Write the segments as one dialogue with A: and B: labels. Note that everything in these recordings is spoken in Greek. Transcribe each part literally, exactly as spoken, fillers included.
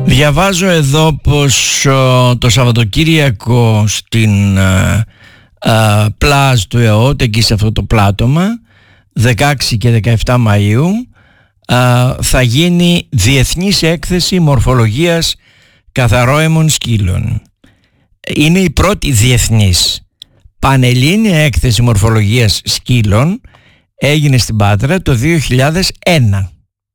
A: Διαβάζω εδώ πως ο, το Σαββατοκύριακο στην α, α, πλάζ του ΕΟΤ, εκεί σε αυτό το πλάτωμα, δεκαέξι και δεκαεπτά Μαΐου, α, θα γίνει διεθνής έκθεση μορφολογίας καθαρόαιμων σκύλων. Είναι η πρώτη διεθνής πανελλήνια έκθεση μορφολογίας σκύλων, έγινε στην Πάτρα το δύο χιλιάδες ένα.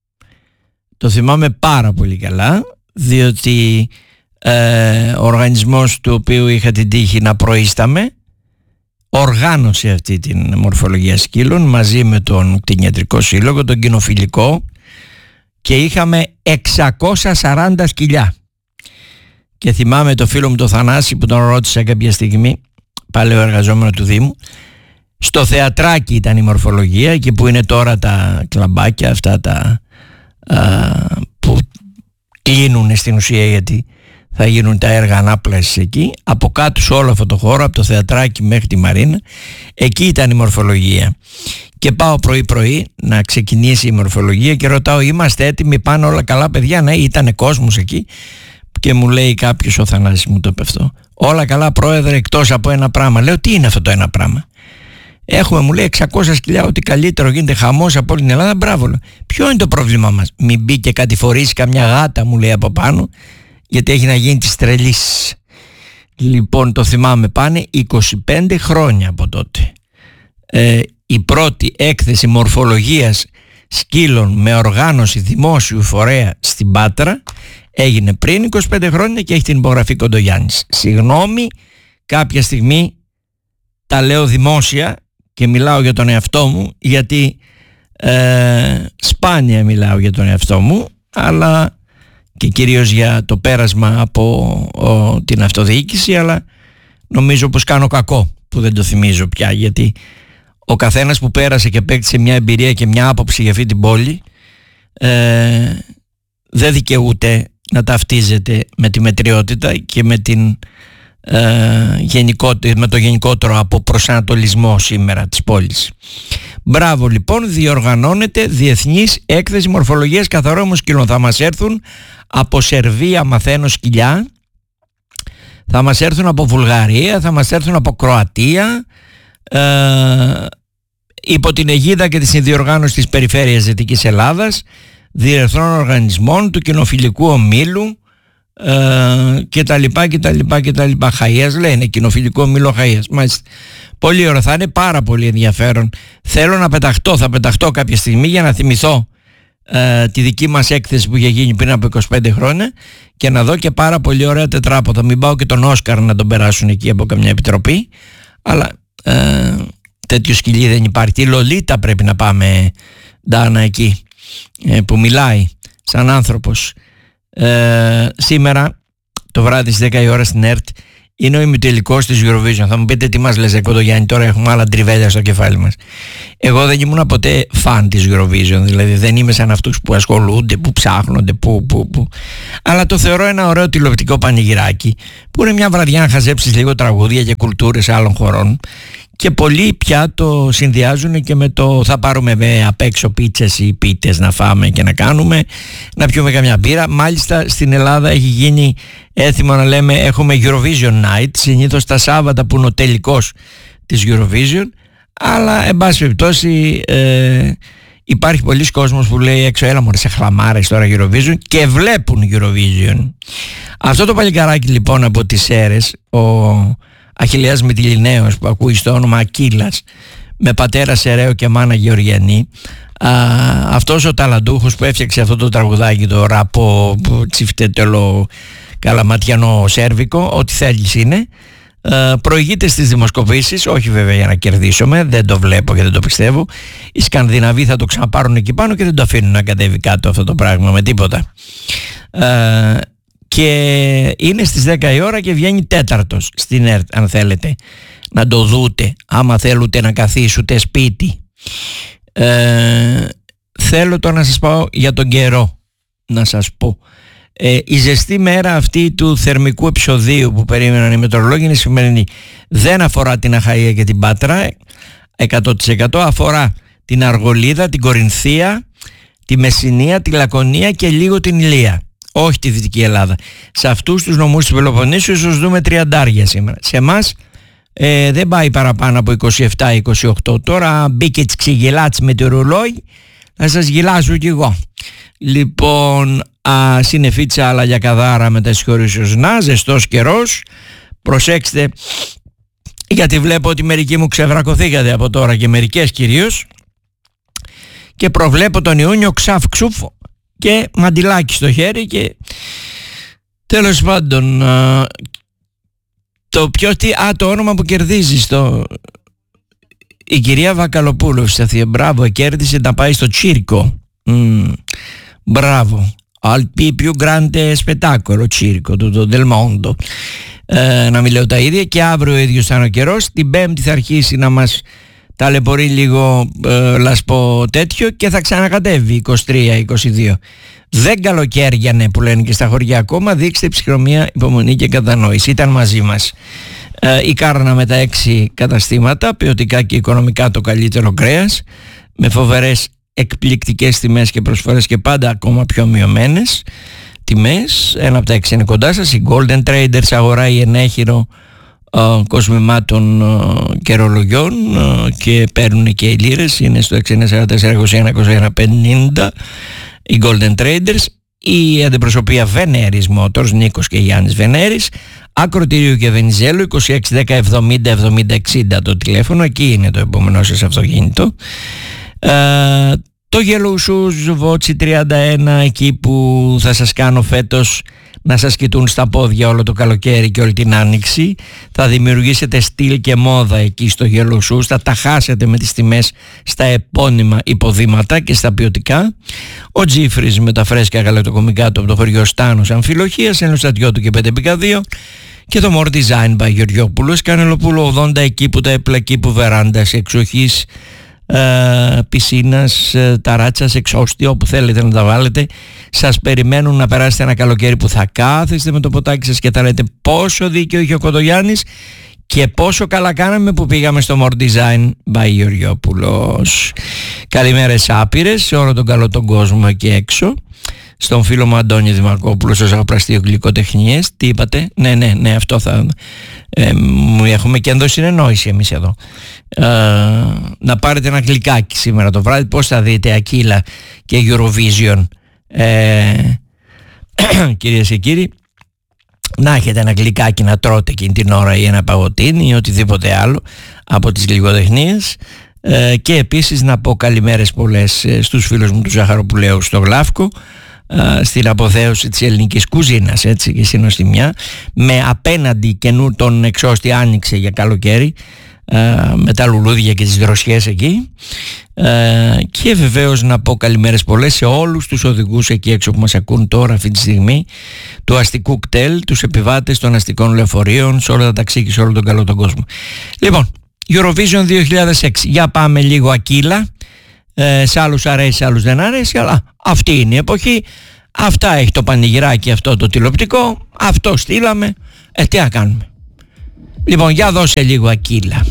A: Το θυμάμαι πάρα πολύ καλά, διότι ε, ο οργανισμός του οποίου είχα την τύχη να προείσταμαι οργάνωσε αυτή την μορφολογία σκύλων μαζί με τον κτηνιατρικό σύλλογο, τον κοινοφιλικό, και είχαμε εξακόσια σαράντα σκυλιά. Και θυμάμαι το φίλο μου τον Θανάση που τον ρώτησα κάποια στιγμή, παλαιό εργαζόμενο του Δήμου, στο θεατράκι ήταν η μορφολογία, εκεί που είναι τώρα τα κλαμπάκια αυτά τα α, που κλείνουν στην ουσία, γιατί θα γίνουν τα έργα ανάπλασης εκεί. Από κάτω σε όλο αυτό το χώρο, από το θεατράκι μέχρι τη Μαρίνα, εκεί ήταν η μορφολογία. Και πάω πρωί πρωί να ξεκινήσει η μορφολογία και ρωτάω, είμαστε έτοιμοι, πάνε όλα καλά παιδιά? Ναι, ήταν κόσμος εκεί. Και μου λέει κάποιος, ο Θανάσης μου το είπε αυτό, όλα καλά πρόεδρε, εκτός από ένα πράγμα. Λέω, τι είναι αυτό το ένα πράγμα? Έχουμε, μου λέει, εξακόσια σκυλιά, ότι καλύτερο, γίνεται χαμός από όλη την Ελλάδα. Μπράβο. Λέω. Ποιο είναι το πρόβλημά μας? Μην μπει και κατηφορήσει καμιά γάτα, μου λέει, από πάνω, γιατί έχει να γίνει της τρελής. Λοιπόν, το θυμάμαι, πάνε είκοσι πέντε χρόνια από τότε. Ε, η πρώτη έκθεση μορφολογίας σκύλων με οργάνωση δημόσιου φορέα στην Πάτρα έγινε πριν είκοσι πέντε χρόνια και έχει την υπογραφή Κοντογιάννης. Συγγνώμη, κάποια στιγμή τα λέω δημόσια και μιλάω για τον εαυτό μου, γιατί ε, σπάνια μιλάω για τον εαυτό μου, αλλά και κυρίως για το πέρασμα από ο, την αυτοδιοίκηση, αλλά νομίζω πως κάνω κακό που δεν το θυμίζω πια, γιατί ο καθένας που πέρασε και παίκτησε μια εμπειρία και μια άποψη για αυτή την πόλη ε, δεν δικαιούται να ταυτίζεται με τη μετριότητα και με, την, ε, γενικότερο, με το γενικότερο από προσανατολισμό σήμερα της πόλης. Μπράβο λοιπόν, διοργανώνεται διεθνής έκθεση μορφολογίας καθαρόαιμων σκυλών. Θα μας έρθουν από Σερβία, μαθαίνω, σκυλιά, θα μας έρθουν από Βουλγαρία, θα μας έρθουν από Κροατία, ε, υπό την αιγίδα και τη συνδιοργάνωση της Περιφέρειας Δυτικής Ελλάδας, διεθνών οργανισμών, του κοινοφιλικού ομίλου ε, και τα λοιπά και τα λοιπά και τα λοιπά. Χαΐας λένε, κοινοφιλικό ομίλο Χαΐας. Μάλιστα. Πολύ ωραία, θα είναι πάρα πολύ ενδιαφέρον. Θέλω να πεταχτώ, θα πεταχτώ κάποια στιγμή για να θυμηθώ ε, τη δική μας έκθεση που είχε γίνει πριν από είκοσι πέντε χρόνια και να δω και πάρα πολύ ωραία τετράποδα. Μην πάω και τον Όσκαρ να τον περάσουν εκεί από καμιά επιτροπή, αλλά ε, τέτοιο σκυλί δεν υπάρχει. Τη Λολίτα πρέπει να πάμε, Ντάνα, εκεί που μιλάει σαν άνθρωπος. ε, Σήμερα το βράδυ στις δέκα η ώρα στην ΕΡΤ είναι ο ημιτελικός της Eurovision. Θα μου πείτε, τι μας λες Κοντογιάννη, τώρα έχουμε άλλα τριβέλια στο κεφάλι μας. Εγώ δεν ήμουν ποτέ φαν της Eurovision, δηλαδή δεν είμαι σαν αυτούς που ασχολούνται, που ψάχνονται, που, που, που. Αλλά το θεωρώ ένα ωραίο τηλεοπτικό πανηγυράκι, που είναι μια βραδιά να χαζέψεις λίγο τραγούδια και κουλτούρες άλλων χωρών. Και πολλοί πια το συνδυάζουν και με το θα πάρουμε με απ' έξω πίτσες ή πίτες να φάμε και να κάνουμε, να πιούμε καμιά μπύρα. Μάλιστα στην Ελλάδα έχει γίνει έθιμο να λέμε έχουμε Eurovision Night, συνήθως τα Σάββατα που είναι ο τελικός της Eurovision, αλλά εν πάση περιπτώσει ε, υπάρχει πολλοί κόσμος που λέει έξω, έλα μωρέ σε χλαμάρες τώρα Eurovision, και βλέπουν Eurovision. Αυτό το παλικαράκι λοιπόν από τις Σέρρες, ο Αχιλλέας Μυτιληναίος, που ακούει στο όνομα Ακύλας, με πατέρα Σεραίο και μάνα Γεωργιανή, α, αυτός ο ταλαντούχος που έφτιαξε αυτό το τραγουδάκι, το ραπό τσιφτετελό καλαματιανό σέρβικο, ό,τι θέλεις είναι, α, προηγείται στις δημοσκοπήσεις, όχι βέβαια για να κερδίσουμε, δεν το βλέπω και δεν το πιστεύω. Οι Σκανδιναβοί θα το ξαναπάρουν εκεί πάνω και δεν το αφήνουν να κατέβει κάτω αυτό το πράγμα με τίποτα. Α, και είναι στις δέκα η ώρα και βγαίνει τέταρτος στην ΕΡΤ, αν θέλετε να το δούτε, άμα θέλετε να καθίσετε σπίτι. ε, Θέλω τώρα να σας πω για τον καιρό, να σας πω ε, η ζεστή μέρα αυτή του θερμικού επεισοδίου που περίμεναν οι μετεωρολόγοι είναι σημερινή. Δεν αφορά την Αχαΐα και την Πάτρα εκατό τοις εκατό, αφορά την Αργολίδα, την Κορινθία, τη Μεσσηνία, τη Λακωνία και λίγο την Ηλία. όχι τη Δυτική Ελλάδα. Σε αυτούς τους νομούς του Πελοποννήσου ίσως δούμε τριαντάρια σήμερα. Σε εμάς ε, δεν πάει παραπάνω από είκοσι επτά είκοσι οκτώ. Τώρα μπήκε τις ξεγελάτς με το ρολόι, θα σας γελάσω κι εγώ. Λοιπόν, α, συννεφίτσα αλλά για καδάρα με τα συγχωρήσεως να, ζεστός καιρός. Προσέξτε, γιατί βλέπω ότι μερικοί μου ξεβρακωθήκατε από τώρα και μερικές κυρίως, και προβλέπω τον Ιούνιο ξαφ ξούφο και μαντιλάκι στο χέρι. Και τέλος πάντων, α, το πιο τι, α, το όνομα που κερδίζει στο, η κυρία Βακαλοπούλου σταθεί, μπράβο, κέρδισε να πάει στο τσίρκο. Mm, μπράβο, al più grande spettacolo τσίρκο του Del Mondo. Ε, να μην λέω τα ίδια. Και αύριο ο ίδιος θα είναι ο καιρός. Την Πέμπτη θα αρχίσει να μας ταλαιπωρεί λίγο ε, λασπό τέτοιο και θα ξανακατεύει είκοσι τρία είκοσι δύο. Δεν καλοκαίριανε που λένε και στα χωριά ακόμα. Δείξτε ψυχραιμία, υπομονή και κατανόηση. Ήταν μαζί μας ε, η Κάρνα με τα έξι καταστήματα, ποιοτικά και οικονομικά το καλύτερο κρέας, με φοβερές εκπληκτικές τιμές και προσφορές και πάντα ακόμα πιο μειωμένες τιμές. Ένα από τα έξι είναι κοντά σας. Η Golden Traders αγοράει ενέχειρο uh, κοσμημάτων uh, και ρολογιών uh, και παίρνουν και οι λίρες. Είναι στο έξι εννιά τέσσερα τέσσερα είκοσι ένα είκοσι ένα πενήντα η Golden Traders. Η αντιπροσωπεία Veneris Motors, Νίκος και Γιάννης Veneris, Ακροτήριο και Βενιζέλου, είκοσι έξι δέκα εβδομήντα εβδομήντα εξήντα το τηλέφωνο. Εκεί είναι το επόμενό σας αυτοκίνητο. Uh, το Yellow Shoes Βότσι τριάντα ένα, εκεί που θα σας κάνω φέτος να σας κοιτούν στα πόδια όλο το καλοκαίρι και όλη την άνοιξη. Θα δημιουργήσετε στυλ και μόδα εκεί στο Yellow Shoes. Θα τα χάσετε με τις τιμές στα επώνυμα υποδήματα και στα ποιοτικά. Ο Τζίφρις με τα φρέσκα γαλακτοκομικά του από το χωριό Στάνος Αμφιλοχίας, ένα στατιό του και πέντε επί δύο. Και το More Design by Γεωργιόπουλος, Κανελοπούλου ογδόντα, εκεί που τα έπλακη που βεράντας εξοχής, Uh, πισίνας, uh, ταράτσας, εξώστη, όπου θέλετε να τα βάλετε. Σας περιμένουν να περάσετε ένα καλοκαίρι που θα κάθεστε με το ποτάκι σας και θα λέτε πόσο δίκιο είχε ο Κοντογιάννης και πόσο καλά κάναμε που πήγαμε στο More Design by Γεωργιόπουλος. Καλημέρες άπειρες σε όλο τον καλό τον κόσμο εκεί έξω. Στον φίλο μου Αντώνη Δημακόπουλο στο Ζαχοπλαστείο Γλυκοτεχνίες. Τι είπατε? Ναι, ναι, ναι, αυτό θα ε, μου έχουμε και ενδοσυνεννόηση εμείς εδώ. Ε, να πάρετε ένα γλυκάκι σήμερα το βράδυ. Πώς θα δείτε Ακύλα και Eurovision, ε, κυρίες και κύριοι? Να έχετε ένα γλυκάκι να τρώτε εκείνη την ώρα, ή ένα παγωτίνι ή οτιδήποτε άλλο από τις Γλυκοτεχνίες. Ε, και επίσης να πω καλημέρες πολλές στους φίλους μου του Ζαχαροπουλαίου στο Γλάφκο, στην αποθέωση της ελληνικής κουζίνας, έτσι, και συνοστιμιά, με απέναντι καινού τον εξώστη άνοιξε για καλοκαίρι, με τα λουλούδια και τις δροσιές εκεί. Και βεβαίως να πω καλημέρες πολλές σε όλους τους οδηγούς εκεί έξω που μας ακούν τώρα αυτή τη στιγμή, του αστικού κτέλ, τους επιβάτες των αστικών λεωφορείων, σε όλα τα ταξί και σε όλο τον καλό τον κόσμο. Λοιπόν, Eurovision δύο χιλιάδες έξι, για πάμε λίγο Ακύλα. Ε, σε άλλους αρέσει, σε άλλους δεν αρέσει, αλλά αυτή είναι η εποχή. Αυτά έχει το πανηγυράκι αυτό το τηλεοπτικό. Αυτό στείλαμε. Ε, τι να κάνουμε. Λοιπόν, για δώσε λίγο Ακύλα.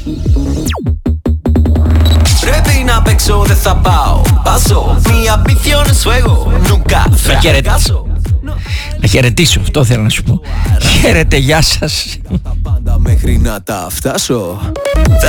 A: Πρέπει να παίξω, δεν θα πάω. Πάσω, μια ambición es fuego. Nunca fracaso. Να χαιρετήσω, αυτό θέλω να σου πω. Χαίρετε, γεια σας.
B: Τα πάντα μέχρι να τα φτάσω.